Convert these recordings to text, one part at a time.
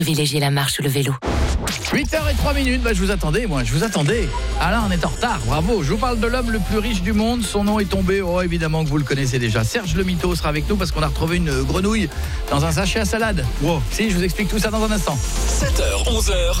Privilégiez la marche ou le vélo. 8h03, je vous attendais. Ah là, on est en retard, bravo. Je vous parle de l'homme le plus riche du monde. Son nom est tombé, évidemment que vous le connaissez déjà. Serge Le Mito sera avec nous parce qu'on a retrouvé une grenouille dans un sachet à salade. Wow. Si, je vous explique tout ça dans un instant. 7h, 11h.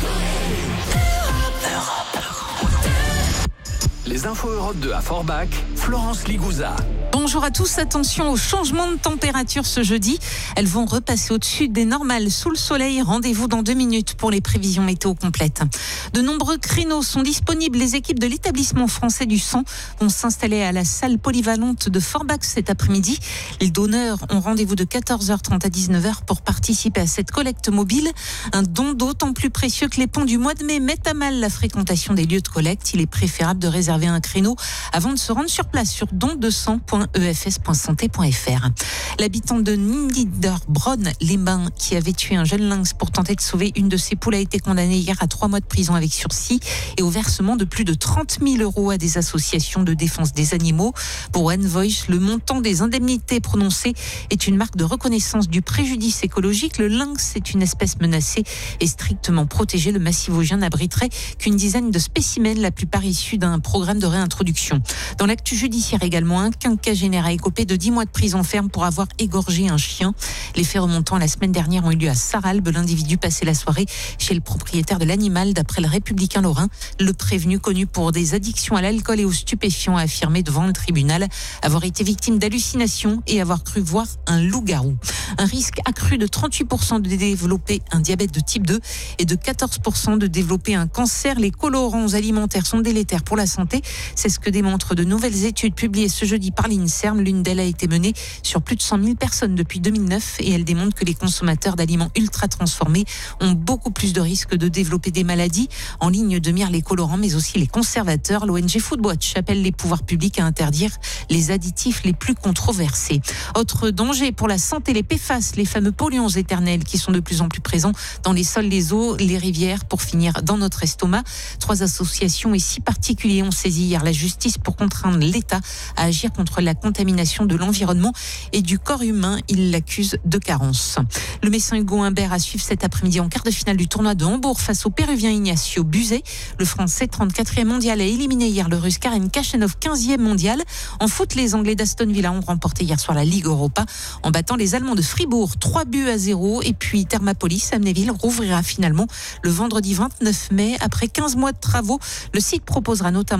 Les infos Europe 2 à Forbach, Florence Ligouza. Bonjour à tous, attention aux changements de température ce jeudi. Elles vont repasser au-dessus des normales sous le soleil. Rendez-vous dans 2 minutes pour les prévisions météo complètes. De nombreux créneaux sont disponibles. Les équipes de l'établissement français du sang vont s'installer à la salle polyvalente de Forbach cet après-midi. Les donneurs ont rendez-vous de 14h30 à 19h pour participer à cette collecte mobile. Un don d'autant plus précieux que les ponts du mois de mai mettent à mal la fréquentation des lieux de collecte. Il est préférable de réserver un créneau avant de se rendre sur place sur don200.efs.santé.fr. L'habitant de Niederbronn-les-Bains qui avait tué un jeune lynx pour tenter de sauver une de ses poules a été condamné hier à 3 mois de prison avec sursis et au versement de plus de 30 000 € à des associations de défense des animaux. Pour One Voice, le montant des indemnités prononcées est une marque de reconnaissance du préjudice écologique. Le lynx est une espèce menacée et strictement protégée. Le massif vosgien n'abriterait qu'une dizaine de spécimens, la plupart issus d'un programme de réintroduction. Dans l'actu judiciaire également, un quinquagénaire a écopé de 10 mois de prison ferme pour avoir égorgé un chien. Les faits remontant à la semaine dernière ont eu lieu à Sarralbe. L'individu passait la soirée chez le propriétaire de l'animal. D'après le Républicain lorrain, le prévenu, connu pour des addictions à l'alcool et aux stupéfiants, a affirmé devant le tribunal avoir été victime d'hallucinations et avoir cru voir un loup-garou. Un risque accru de 38% de développer un diabète de type 2 et de 14% de développer un cancer. Les colorants alimentaires sont délétères pour la santé. C'est ce que démontrent de nouvelles études publiées ce jeudi par l'INSERM. L'une d'elles a été menée sur plus de 100 000 personnes depuis 2009 et elle démontre que les consommateurs d'aliments ultra transformés ont beaucoup plus de risques de développer des maladies. En ligne de mire, les colorants mais aussi les conservateurs. L'ONG Foodwatch appelle les pouvoirs publics à interdire les additifs les plus controversés. Autre danger pour la santé, les PFAS, les fameux polluants éternels qui sont de plus en plus présents dans les sols, les eaux, les rivières, pour finir dans notre estomac. 3 associations et 6 particuliers ont saisi hier la justice pour contraindre l'État à agir contre la contamination de l'environnement et du corps humain. Ils l'accusent de carence. Le Messin Hugo Humbert à suivre cet après-midi en quart de finale du tournoi de Hambourg face au Péruvien Ignacio Buzet. Le Français, 34e mondial, a éliminé hier le Russe Karen Khachanov, 15e mondial. En foot, les Anglais d'Aston Villa ont remporté hier soir la Ligue Europa en battant les Allemands de Fribourg 3-0. Et puis Thermapolis, Amnéville, rouvrira finalement le vendredi 29 mai. Après 15 mois de travaux, le site proposera notamment